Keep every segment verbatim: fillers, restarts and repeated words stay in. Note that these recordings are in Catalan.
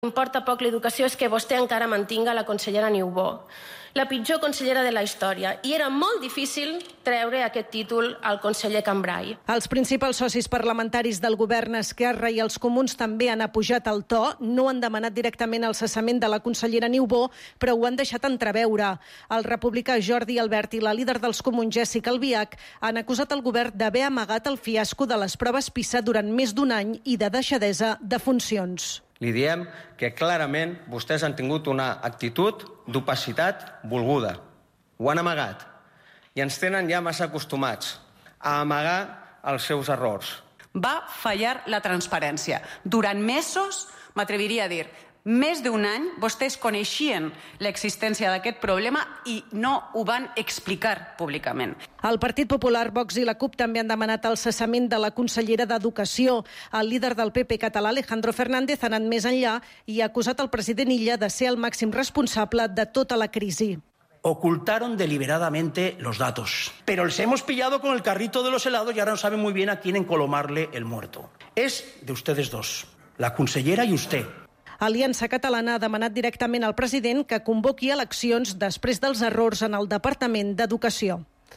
Importa poc l'educació és que vostè encara mantinga la consellera Niubó, la pitjor consellera de la història, i era molt difícil treure aquest títol al conseller Cambray. Els principals socis parlamentaris del govern, Esquerra i els Comuns, també han apujat el to. No han demanat directament el cessament de la consellera Niubó, però ho han deixat entreveure. El republicà Jordi Albert i la líder dels Comuns, Jessica Albiach, han acusat el govern d'haver amagat el fiasco de les proves PISA durant més d'un any i de deixadesa de funcions. Li diem que clarament vostès han tingut una actitud d'opacitat volguda. Ho han amagat i ens tenen ja massa acostumats a amagar els seus errors. Va fallar la transparència. Durant mesos, m'atreviria a dir, més d'un any, vostès coneixien l'existència d'aquest problema i no ho van explicar públicament. El Partit Popular, Vox i la CUP també han demanat el cessament de la consellera d'Educació. El líder del P P català, Alejandro Fernández, ha anat més enllà i ha acusat el president Illa de ser el màxim responsable de tota la crisi. Ocultaron deliberadamente los datos, pero les hemos pillado con el carrito de los helados y ahora no saben muy bien a quién encolomarle el muerto. Es de ustedes dos, la consellera y usted. Aliança Catalana ha demanat directament al president que convoqui eleccions després dels errors en el Departament d'Educació.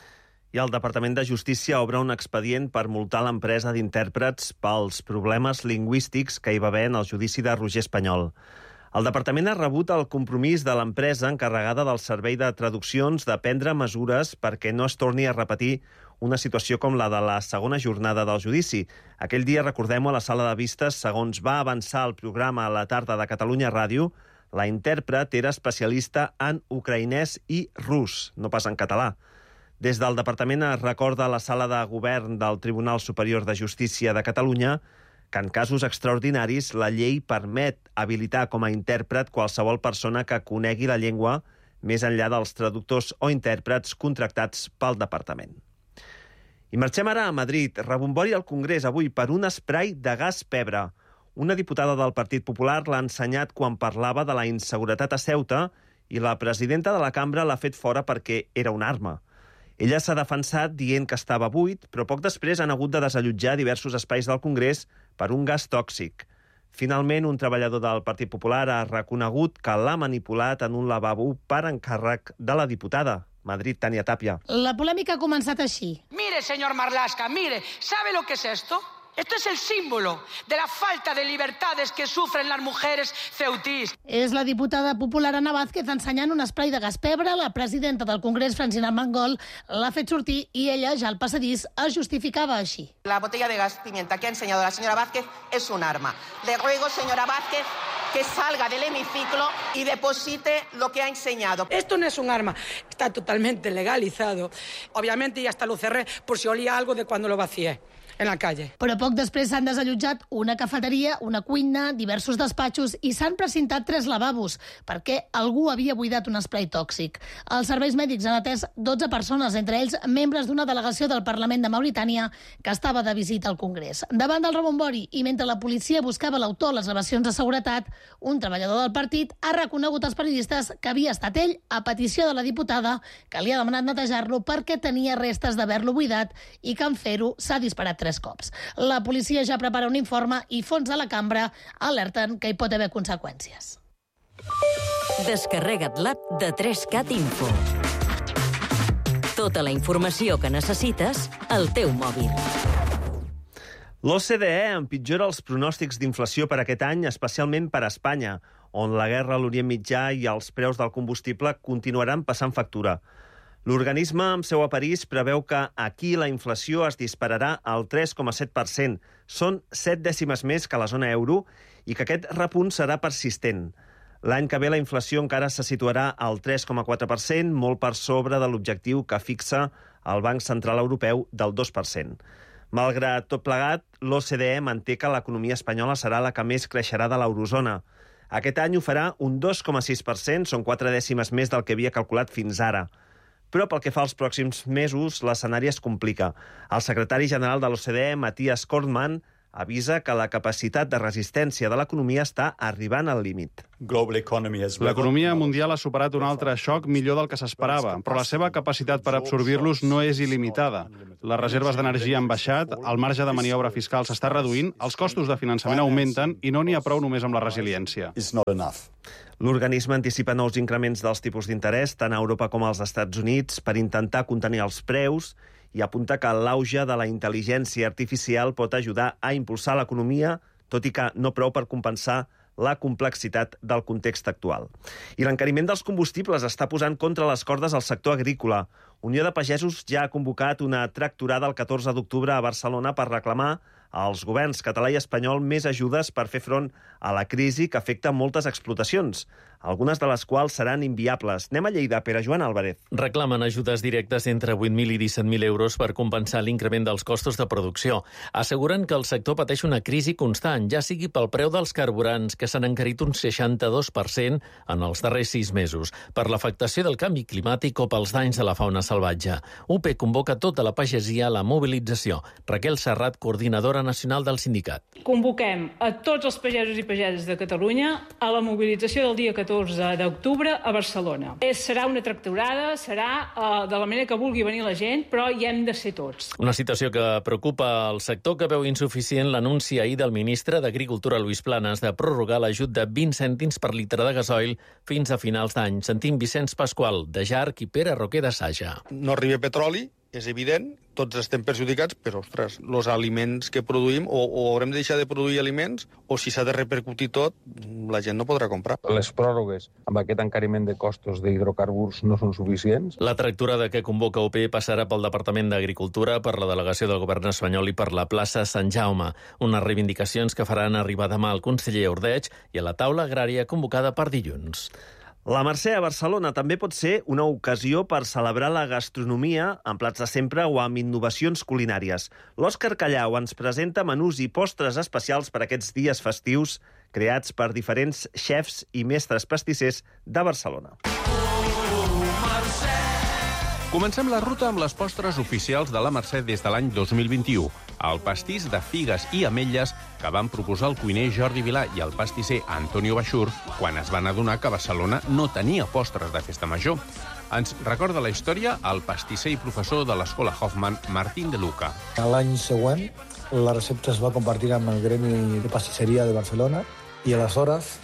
I el Departament de Justícia obre un expedient per multar l'empresa d'intèrprets pels problemes lingüístics que hi va haver en el judici de Roger Espanyol. El departament ha rebut el compromís de l'empresa encarregada del servei de traduccions de prendre mesures perquè no es torni a repetir una situació com la de la segona jornada del judici. Aquell dia, recordem-ho, a la sala de vistes, segons va avançar el programa a la tarda de Catalunya Ràdio, la intèrpret era especialista en ucraïnès i rus, no pas en català. Des del departament es recorda a la sala de govern del Tribunal Superior de Justícia de Catalunya que en casos extraordinaris la llei permet habilitar com a intèrpret qualsevol persona que conegui la llengua més enllà dels traductors o intèrprets contractats pel departament. I marxem ara a Madrid. Rebombori al Congrés avui per un esprai de gas pebre. Una diputada del Partit Popular l'ha ensenyat quan parlava de la inseguretat a Ceuta i la presidenta de la cambra l'ha fet fora perquè era una arma. Ella s'ha defensat dient que estava buit, però poc després han hagut de desallotjar diversos espais del Congrés per un gas tòxic. Finalment, un treballador del Partit Popular ha reconegut que l'ha manipulat en un lavabo per encàrrec de la diputada. Madrid, Tania Tapia. La polèmica ha començat així. Mire, señor Marlaska, mire, ¿sabe lo que es esto? Esto es el símbolo de la falta de libertades que sufren las mujeres ceutís. És la diputada popular Ana Vázquez ensenyant un esprai de gas pebre. La presidenta del Congrés, Francina Armengol, l'ha fet sortir i ella, ja al passadís, es justificava així. La botella de gas pimienta que ha enseñado la señora Vázquez es un arma. Le ruego, señora Vázquez, que salga del hemiciclo y deposite lo que ha enseñado. Esto no es un arma, está totalmente legalizado. Obviamente ya hasta lo cerré por si olía algo de cuando lo vacié en la calle. Però poc després s'han desallotjat una cafeteria, una cuina, diversos despatxos i s'han precintat tres lavabos perquè algú havia buidat un esprai tòxic. Els serveis mèdics han atès dotze persones, entre ells membres d'una delegació del Parlament de Mauritània que estava de visita al Congrés. Davant del rebombori i mentre la policia buscava l'autor a les gravacions de seguretat, un treballador del partit ha reconegut als periodistes que havia estat ell, a petició de la diputada, que li ha demanat netejar-lo perquè tenia restes d'haver-lo buidat i que en fer-ho s'ha disparat tres cops. La policia ja prepara un informe i fons de la cambra alerten que hi pot haver conseqüències. Descarrega't l'app de tres cat Info. Tota la informació que necessites al teu mòbil. L'O C D E empitjora els pronòstics d'inflació per aquest any, especialment per a Espanya, on la guerra a l'Orient Mitjà i els preus del combustible continuaran passant factura. L'organisme, amb seu a París, preveu que aquí la inflació es dispararà al tres coma set per cent. Són set dècimes més que la zona euro i que aquest repunt serà persistent. L'any que ve la inflació encara se situarà al tres coma quatre per cent, molt per sobre de l'objectiu que fixa el Banc Central Europeu del dos per cent. Malgrat tot plegat, l'O C D E manté que l'economia espanyola serà la que més creixerà de l'eurozona. Aquest any ho farà un dos coma sis per cent, són quatre dècimes més del que havia calculat fins ara. Però pel que fa als pròxims mesos, l'escenari es complica. El secretari general de l'O C D E, Matthias Kortmann, avisa que la capacitat de resistència de l'economia està arribant al límit. L'economia mundial ha superat un altre xoc millor del que s'esperava, però la seva capacitat per absorbir-los no és il·limitada. Les reserves d'energia han baixat, el marge de maniobra fiscal s'està reduint, els costos de finançament augmenten i no n'hi ha prou només amb la resiliència. L'organisme anticipa nous increments dels tipus d'interès tant a Europa com als Estats Units per intentar contenir els preus i apunta que l'auge de la intel·ligència artificial pot ajudar a impulsar l'economia, tot i que no prou per compensar la complexitat del context actual. I l'encariment dels combustibles està posant contra les cordes al sector agrícola. Unió de Pagesos ja ha convocat una tractorada el catorze d'octubre a Barcelona per reclamar als governs català i espanyol més ajudes per fer front a la crisi que afecta moltes explotacions, algunes de les quals seran inviables. Anem a Lleida, Pere Joan Álvarez. Reclamen ajudes directes entre vuit mil i disset mil euros per compensar l'increment dels costos de producció. Asseguren que el sector pateix una crisi constant, ja sigui pel preu dels carburants, que s'han encarit un seixanta-dos per cent en els darrers sis mesos, per l'afectació del canvi climàtic o pels danys de la fauna salvatge. U P convoca tota la pagesia a la mobilització. Raquel Serrat, coordinadora nacional del sindicat. Convoquem a tots els pagesos i pageses de Catalunya a la mobilització del dia catorze d'octubre a Barcelona. És, serà una tractorada, serà uh, de la manera que vulgui venir la gent, però hi hem de ser tots. Una situació que preocupa el sector, que veu insuficient l'anunci ahir del ministre d'Agricultura, Luis Planas, de prorrogar l'ajut de vint cèntims per litre de gasoil fins a finals d'any. Sentim Vicenç Pasqual, de Jarc, i Pere Roquer, de Saja. No arriba petroli, és evident, tots estem perjudicats, però, ostres, els aliments que produïm, o, o haurem de deixar de produir aliments, o si s'ha de repercutir tot, la gent no podrà comprar. Les pròrrogues amb aquest encariment de costos d'hidrocarburs no són suficients. La tractorada que convoca U P passarà pel Departament d'Agricultura, per la delegació del govern espanyol i per la plaça Sant Jaume. Unes reivindicacions que faran arribar demà al conseller Ordeig i a la taula agrària convocada per dilluns. La Mercè a Barcelona també pot ser una ocasió per celebrar la gastronomia amb plats de sempre o amb innovacions culinàries. L'Òscar Callau ens presenta menús i postres especials per aquests dies festius creats per diferents xefs i mestres pastissers de Barcelona. Comencem la ruta amb les postres oficials de la Mercè des de l'any dos mil vint-i-u. El pastís de figues i ametlles que van proposar el cuiner Jordi Vilà i el pastisser Antonio Baxur quan es van adonar que Barcelona no tenia postres de festa major. Ens recorda la història el pastisser i professor de l'Escola Hoffman, Martín de Luca. L'any següent, la recepta es va compartir amb el gremi de pastisseria de Barcelona i aleshores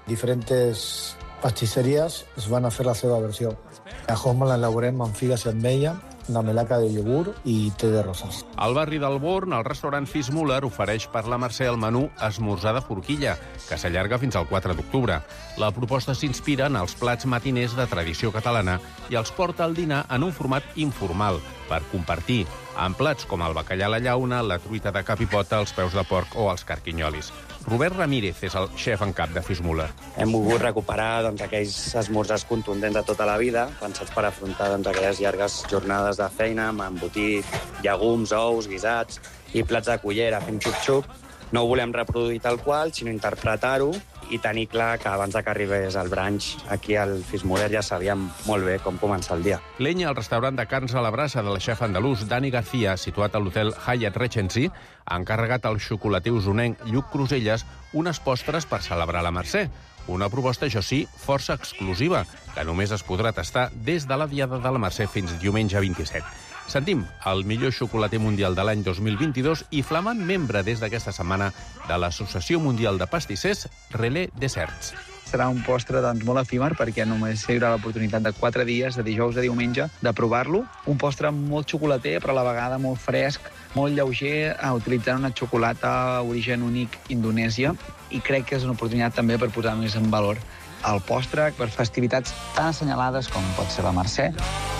diferents pastisseries es van a fer la seva versió. A Hoffman l'elaborem amb figues i ametlla, una melaca de iogurt i té de roses. Al barri del Born, el restaurant Fitzmuller ofereix per la Mercè el menú esmorzar de forquilla, que s'allarga fins al quatre d'octubre. La proposta s'inspira en els plats matiners de tradició catalana i els porta al dinar en un format informal, per compartir, amb plats com el bacallà a la llauna, la truita de cap i pota, els peus de porc o els carquinyolis. Robert Ramírez és el xef en cap de Fitzmuller. Hem volgut recuperar doncs, aquells esmorzars contundents de tota la vida, pensats per afrontar doncs, aquelles llargues jornades de feina amb embotit, llegums, ous, guisats i plats de cullera fent xup-xup. No ho volem reproduir tal qual, sinó interpretar-ho i tenir clar que abans que arribés el brunch aquí al Fitzmuller ja sabíem molt bé com començar el dia. Lenya, el restaurant de carns a la brasa de la xef andalús Dani García, situat a l'hotel Hyatt Regency, ha encarregat al xocolater usonenc Lluc Cruselles unes postres per celebrar la Mercè. Una proposta, això sí, força exclusiva, que només es podrà tastar des de la diada de la Mercè fins diumenge vint-i-set. Sentim el millor xocolater mundial de l'any dos mil vint-i-dos i flamant membre des d'aquesta setmana de l'Associació Mundial de Pastissers, Relais Desserts. Serà un postre doncs, molt efímer perquè només hi haurà l'oportunitat de quatre dies, de dijous a diumenge, de provar-lo. Un postre molt xocolater, però a la vegada molt fresc, molt lleuger, utilitzant una xocolata origen únic Indonèsia, i crec que és una oportunitat també per posar més en valor el postre per festivitats tan assenyalades com pot ser la Mercè.